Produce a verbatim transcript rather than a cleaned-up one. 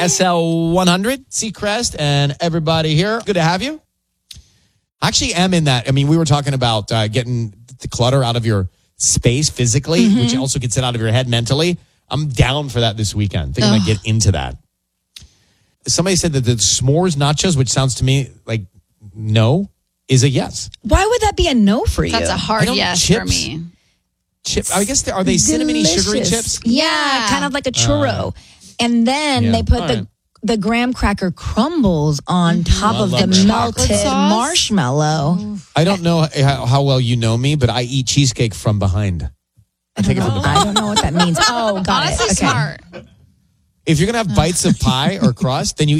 S L one hundred, Seacrest, and everybody here. Good to have you. I actually am in that. I mean, we were talking about uh, getting the clutter out of your space physically, mm-hmm. which also gets it out of your head mentally. I'm down for that this weekend. I think I'm going to get into that. Somebody said that the s'mores nachos, which sounds to me like no, is a yes. Why would that be a no for you? That's a hard yes chips, for me. Chip, I guess, are they cinnamony, sugary chips? Yeah, yeah, kind of like a churro. Uh, and then yeah. they put All the... Right. the graham cracker crumbles on top of the melted marshmallow. I don't know how, how well you know me, but I eat cheesecake from behind. I take it from the back. I don't know what that means. Oh, got Honestly, it. Okay. Smart. If you're going to have bites of pie or crust, then you